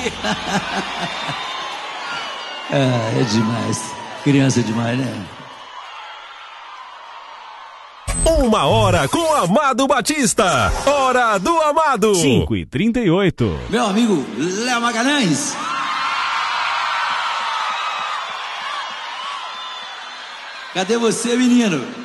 É demais. Criança é demais, né? 1h com Amado Batista. Hora do Amado. 5h38. Meu amigo Léo Magalhães. Cadê você, menino?